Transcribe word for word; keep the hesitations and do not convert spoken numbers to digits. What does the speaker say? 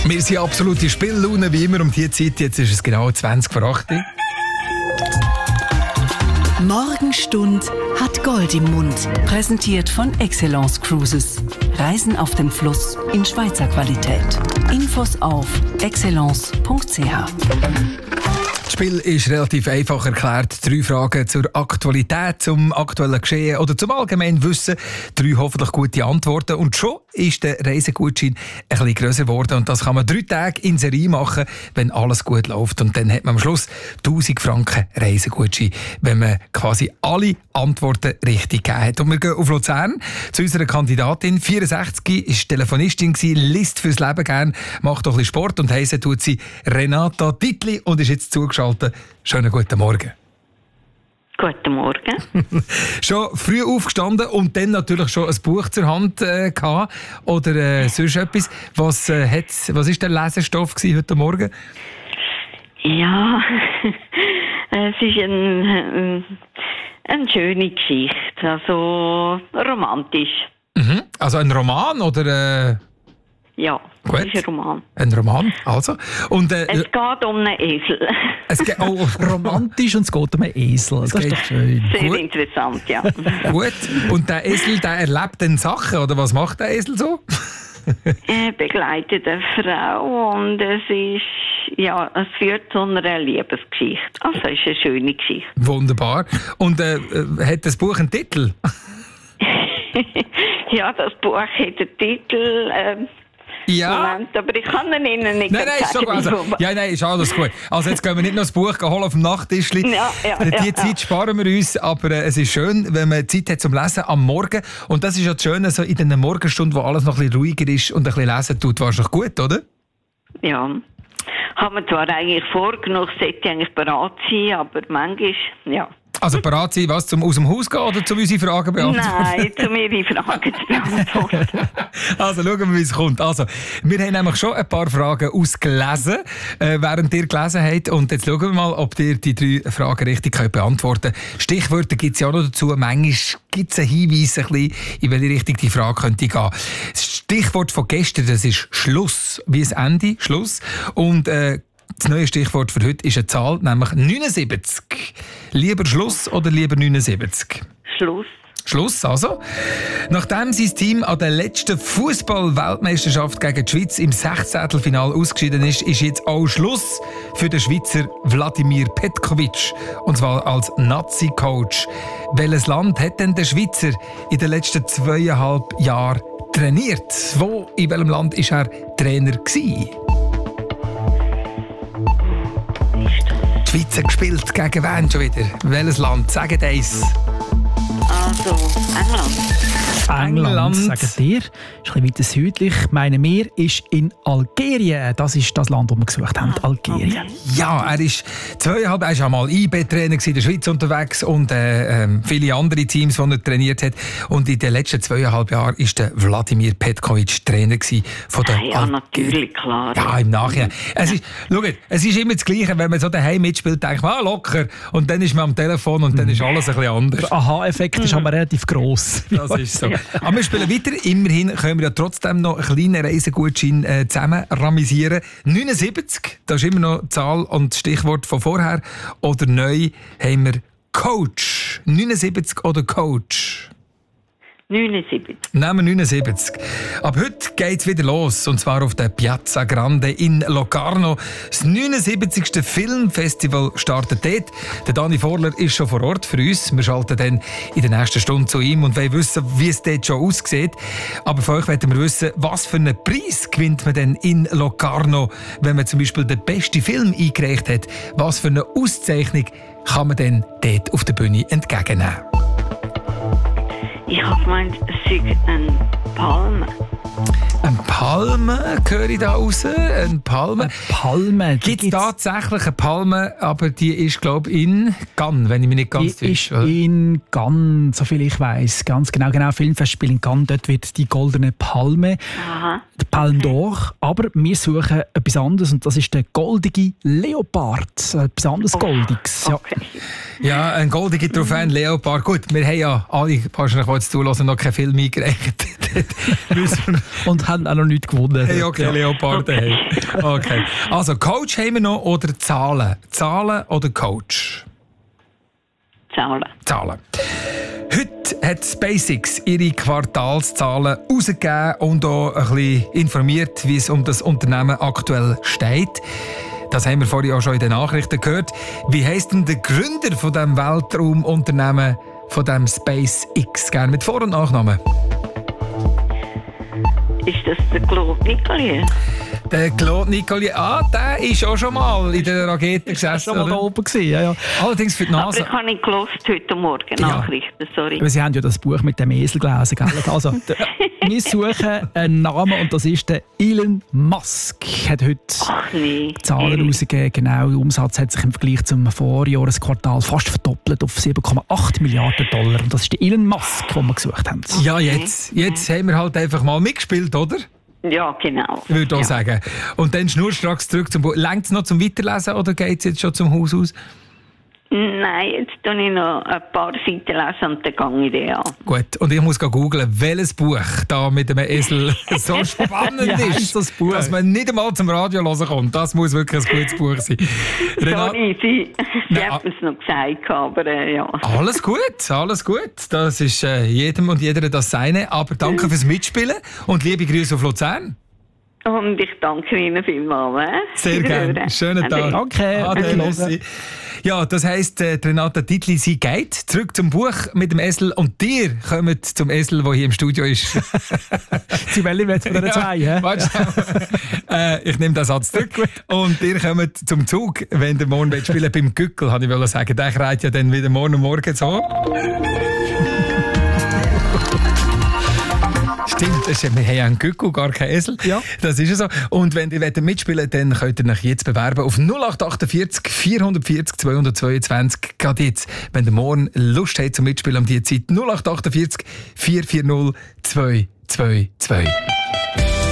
Wir sind absolute Spiellaune, wie immer um diese Zeit. Jetzt ist es genau zwanzig vor acht. Morgenstund hat Gold im Mund. Präsentiert von Excellence Cruises. Reisen auf dem Fluss in Schweizer Qualität. Infos auf excellence punkt c h. Das Spiel ist relativ einfach erklärt. Drei Fragen zur Aktualität, zum aktuellen Geschehen oder zum allgemeinen Wissen. Drei hoffentlich gute Antworten. Und schon ist der Reisegutschein ein bisschen grösser geworden. Und das kann man drei Tage in Serie machen, wenn alles gut läuft. Und dann hat man am Schluss tausend Franken Reisegutschein, wenn man quasi alle Antworten richtig gegeben hat. Und wir gehen auf Luzern zu unserer Kandidatin. vierundsechzig, ist Telefonistin gewesen, liest fürs Leben gern, macht auch ein bisschen Sport und heissen tut sie Renata Dittli und ist jetzt zugeschaltet. Schönen guten Morgen. Guten Morgen. Schon früh aufgestanden und dann natürlich schon ein Buch zur Hand äh, gehabt oder äh, sonst etwas. Was, äh, hat's, was ist der Lesestoff gewesen heute Morgen? Ja, es ist ein, ein, eine schöne Geschichte, also romantisch. Mhm. Also ein Roman oder... Äh Ja, Gut. es ist ein Roman. Ein Roman, also. Und, äh, Es geht um einen Esel. es geht, oh, Romantisch und es geht um einen Esel. Das geht- ist doch schön. Sehr Gut. interessant, ja. gut. Und der Esel, der erlebt dann Sachen, oder was macht der Esel so? Er begleitet eine Frau und es ist, ja, es führt zu einer Liebesgeschichte. Also es ist eine schöne Geschichte. Wunderbar. Und äh, äh, hat das Buch einen Titel? Ja, das Buch hat den Titel, ähm, Ja. Moment, aber ich kann ihn Ihnen nicht Nein, nein, ist sagen. schon also, ja, nein, ist alles gut. Also jetzt gehen wir nicht noch das Buch holen auf dem Nachttischli. Ja, ja, Die ja, Zeit ja. sparen wir uns, aber äh, es ist schön, wenn man Zeit hat zum Lesen am Morgen. Und das ist ja das Schöne, so in den Morgenstunden, wo alles noch ein bisschen ruhiger ist und ein bisschen lesen tut, wahrscheinlich gut, oder? Ja. Haben wir zwar eigentlich vorgenommen, ich sollte eigentlich bereit sein, aber manchmal, ja. Also bereit sein, was, zum aus dem Haus gehen oder zum unsere Fragen beantworten? Nein, zu mir die Fragen zu beantworten. Also schauen wir, wie es kommt. Also, wir haben nämlich schon ein paar Fragen ausgelesen, äh, während ihr gelesen habt. Und jetzt schauen wir mal, ob ihr die drei Fragen richtig könnt beantworten könnt. Stichwörter gibt es ja auch noch dazu. Manchmal gibt es einen Hinweis, ein bisschen, in welche Richtung die Frage könnte gehen. Das Stichwort von gestern, das ist Schluss. Wie das Ende, Schluss. Und äh, das neue Stichwort für heute ist eine Zahl, nämlich neunundsiebzig. Lieber Schluss oder lieber neunundsiebzig? Schluss. Schluss also. Nachdem sein Team an der letzten Fußball-Weltmeisterschaft gegen die Schweiz im Sechzehntelfinale ausgeschieden ist, ist jetzt auch Schluss für den Schweizer Wladimir Petkovic. Und zwar als Nazi-Coach. Welches Land hat denn der Schweizer in den letzten zweieinhalb Jahren trainiert? Wo, in welchem Land war er Trainer gewesen? Die Schweiz hat gespielt gegen wen schon wieder? Welches Land? Sagt eins. Also, England. England, England. sagt ihr. Ist ein bisschen weiter südlich. Meine wir ist in Algerien. Das ist das Land, das wir gesucht haben. Algerien. Ja, er ist zweieinhalb, er ist auch mal I B-Trainer in der Schweiz unterwegs und äh, ähm, viele andere Teams, die er trainiert hat. Und in den letzten zweieinhalb Jahren war der Wladimir Petkovic Trainer von der Ja, Al- natürlich, klar. Ja, im Nachhinein. Es ist, schaut, es ist immer das Gleiche, wenn man so daheim mitspielt, denkt man, ah, locker. Und dann ist man am Telefon und dann ist alles ein bisschen anders. Der Aha-Effekt ist aber relativ gross. Das ist so. Aber wir spielen weiter. Immerhin können wir ja trotzdem noch einen kleinen Reisegutschein äh, zusammen ramisieren. neunundsiebzig, das ist immer noch die Zahl und das Stichwort von vorher. Oder neu haben wir Coach. neunundsiebzig oder Coach? neunundsiebzig. Nehmen wir neunundsiebzig. Ab heute geht es wieder los, und zwar auf der Piazza Grande in Locarno. Das neunundsiebzigste Filmfestival startet dort. Der Dani Vorler ist schon vor Ort für uns. Wir schalten dann in der nächsten Stunde zu ihm und wollen wissen, wie es dort schon aussieht. Aber von euch wollen wir wissen, was für einen Preis gewinnt man denn in Locarno, wenn man zum Beispiel den besten Film eingereicht hat. Was für eine Auszeichnung kann man denn dort auf der Bühne entgegennehmen? Ich habe gemeint, es sei ein Palme. Eine Palme, höre ich da raus? Eine Palme. Eine Palme. die Gibt es gibt's- tatsächlich eine Palme, aber die ist, glaube ich, in Cannes, wenn ich mich nicht ganz Die ist täusche. oder? in Cannes, soviel ich weiss. Ganz genau, genau. Filmfestspiel in Cannes. Dort wird die goldene Palme, Aha. der Palme d'Or. Aber wir suchen etwas anderes und das ist der goldige Leopard. Etwas anderes Goldiges. Ja. Okay. Ja, ein goldiger Trophäen Leopard. Gut, wir haben ja alle, wahrscheinlich, die jetzt zulassen, noch keinen Film eingereicht. Müssen wir- Und haben auch noch nichts gewonnen. Hey, okay, Leoparden. Hey. Okay. Also, Coach haben wir noch oder Zahlen? Zahlen oder Coach? Zahlen. Zahlen. Heute hat SpaceX ihre Quartalszahlen herausgegeben und auch ein bisschen informiert, wie es um das Unternehmen aktuell steht. Das haben wir vorhin auch schon in den Nachrichten gehört. Wie heisst denn der Gründer von diesem Weltraumunternehmen, von dem SpaceX? Gerne mit Vor- und Nachnamen. Ist das der Claude Nicolai? Der Claude Nicolai, ah, der ist auch schon mal in der Rakete gesessen. Schon mal da oben gewesen, ja, ja. Allerdings für die Aber NASA. ich habe nicht gehört heute Morgen Ja. Nachrichten, sorry. Aber Sie haben ja das Buch mit dem Esel gelesen, gell? Also, d- wir suchen einen Namen und das ist der Elon Musk. Hat heute Ach nee. Zahlen Ehrlich. rausgegeben. Genau, der Umsatz hat sich im Vergleich zum Vorjahresquartal fast verdoppelt auf sieben Komma acht Milliarden Dollar. Und das ist der Elon Musk, den wir gesucht haben. Ja, jetzt, jetzt haben wir halt einfach mal mitgespielt, oder? Ja, genau. Ich würde auch ja. sagen. Und dann schnurstracks zurück zum Buch. Längt es noch zum Weiterlesen oder geht es jetzt schon zum Haus aus? Nein, jetzt tue ich noch ein paar Seiten lesen und dann gehe ich den an. Gut, und ich muss googeln, welches Buch da mit dem Esel so spannend Wie heisst ist, das Buch? dass man nicht einmal zum Radio hören kommt. Das muss wirklich ein gutes Buch sein. Renat- Sorry, sie, sie Nein, hat es noch gesagt, aber äh, ja. Alles gut, alles gut. Das ist äh, jedem und jeder das Seine. Aber danke fürs Mitspielen und liebe Grüße auf Luzern. Und ich danke Ihnen vielmals. Äh? Sehr gerne. Schönen Tag. Danke. Ade, Ade. merci. Ja, das heisst, äh, Renata Titli, sie geht zurück zum Buch mit dem Esel und dir kommt zum Esel, der hier im Studio ist. Sie wollen jetzt von den zwei, hä? Warte schnell. äh, ich nehme den Satz zurück. Und ihr kommt zum Zug, wenn der morgen spielen beim Gückel, habe ich wollen sagen. Der kreit ja dann wieder morgen und morgen so. Stimmt, das ist, wir haben ja einen Gückel, gar keinen Esel. Ja. Das ist ja so. Und wenn ihr mitspielen wollt, dann könnt ihr euch jetzt bewerben auf null acht achtundvierzig vierhundertvierzig zweihundertzweiundzwanzig. Gerade jetzt, wenn ihr morgen Lust habt zum Mitspielen um diese Zeit. null acht achtundvierzig vier vier null zwei zwei zwei.